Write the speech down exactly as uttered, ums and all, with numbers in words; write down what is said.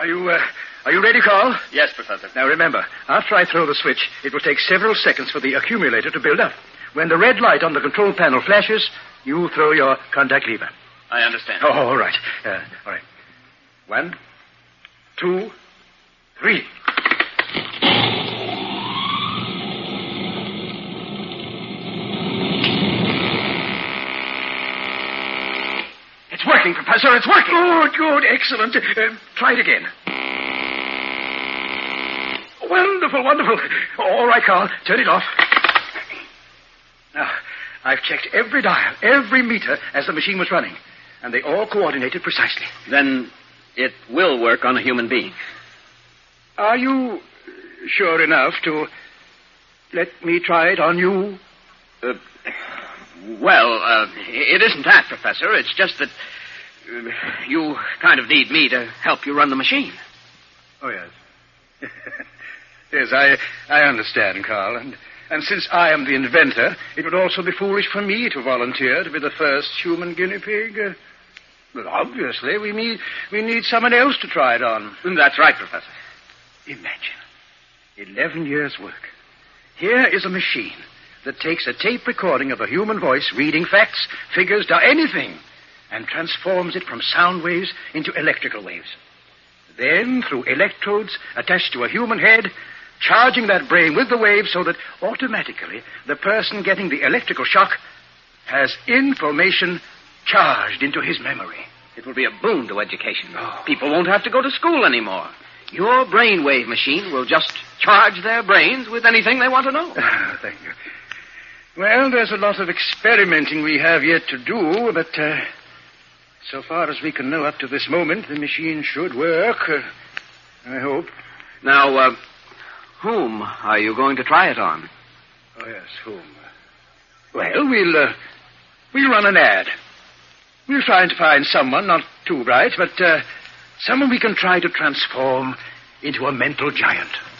Are you, uh, are you ready, Carl? Yes, Professor. Now, remember, after I throw the switch, it will take several seconds for the accumulator to build up. When the red light on the control panel flashes, you throw your contact lever. I understand. Oh, all right. Uh, all right. One, two, three. It's working, Professor. It's working. Good, good. Excellent. Uh, try it again. Wonderful, wonderful. All right, Carl. Turn it off. Now, I've checked every dial, every meter as the machine was running, and they all coordinated precisely. Then it will work on a human being. Are you sure enough to let me try it on you? Uh, well, uh, it isn't that, Professor. It's just that uh, you kind of need me to help you run the machine. Oh, yes. Yes, I I understand, Carl. And, and since I am the inventor, it would also be foolish for me to volunteer to be the first human guinea pig. Uh, but obviously, we need, we need someone else to try it on. That's right, Professor. Imagine. Eleven years' work. Here is a machine that takes a tape recording of a human voice reading facts, figures, anything, and transforms it from sound waves into electrical waves. Then, through electrodes attached to a human head, charging that brain with the waves so that automatically the person getting the electrical shock has information charged into his memory. It will be a boon to education. Oh. People won't have to go to school anymore. Your brainwave machine will just charge their brains with anything they want to know. Ah, thank you. Well, there's a lot of experimenting we have yet to do, but uh, so far as we can know up to this moment, the machine should work. Uh, I hope. Now, uh, whom are you going to try it on? Oh, yes, whom? Well, we'll, uh, we'll run an ad. We'll try to find someone, not too bright, but uh, someone we can try to transform into a mental giant.